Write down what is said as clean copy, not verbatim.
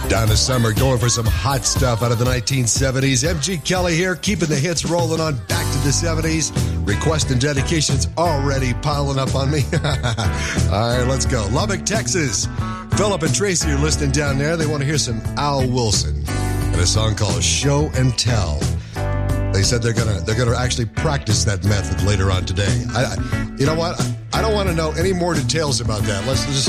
Down to summer, going for some hot stuff out of the 1970s. MG Kelly here, keeping the hits rolling on back to the 70s. Requests and dedications already piling up on me. All right, let's go. Lubbock, Texas. Philip and Tracy are listening down there. They want to hear some Al Wilson and a song called Show and Tell. They said they're gonna actually practice that method later on today. You know what? I don't want to know any more details about that. Let's just